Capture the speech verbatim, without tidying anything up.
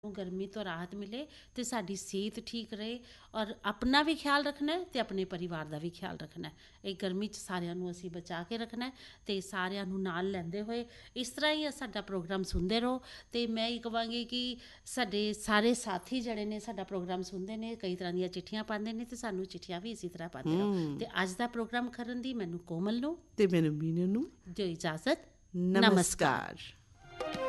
ਗਰਮੀ ਤੋਂ ਰਾਹਤ ਮਿਲੇ ਤੇ ਸਾਡੀ ਸਿਹਤ ਠੀਕ ਰਹੇ ਔਰ ਆਪਣਾ ਵੀ ਖਿਆਲ ਰੱਖਣਾ ਹੈ ਤੇ ਆਪਣੇ ਪਰਿਵਾਰ ਦਾ ਵੀ ਖਿਆਲ ਰੱਖਣਾ ਹੈ। ਇਹ ਗਰਮੀ 'ਚ ਸਾਰਿਆਂ ਨੂੰ ਅਸੀਂ ਬਚਾ ਕੇ ਰੱਖਣਾ ਹੈ ਤੇ ਸਾਰਿਆਂ ਨੂੰ ਨਾਲ ਲੈਂਦੇ ਹੋਏ ਇਸ ਤਰ੍ਹਾਂ ਹੀ ਸਾਡਾ ਪ੍ਰੋਗਰਾਮ ਸੁਣਦੇ ਰਹੋ। ਤੇ ਮੈਂ ਇਹ ਕਹਾਂਗੀ ਕਿ ਸਾਡੇ ਸਾਰੇ ਸਾਥੀ ਜਿਹੜੇ ਨੇ ਸਾਡਾ ਪ੍ਰੋਗਰਾਮ ਸੁਣਦੇ ਨੇ, ਕਈ ਤਰ੍ਹਾਂ ਦੀਆਂ ਚਿੱਠੀਆਂ ਪਾਉਂਦੇ ਨੇ ਤੇ ਸਾਨੂੰ ਚਿੱਠੀਆਂ ਵੀ ਇਸੇ ਤਰ੍ਹਾਂ ਪਾਉਂਦੇ ਰਹੋ। ਤੇ ਅੱਜ ਦਾ ਪ੍ਰੋਗਰਾਮ ਕਰਨ ਦੀ ਮੈਨੂੰ ਕੋਮਲ ਨੂੰ ਤੇ ਮੈਨੂੰ ਮੀਨੂ ਨੂੰ ਜੋ ਇਜਾਜ਼ਤ। ਨਮਸਕਾਰ।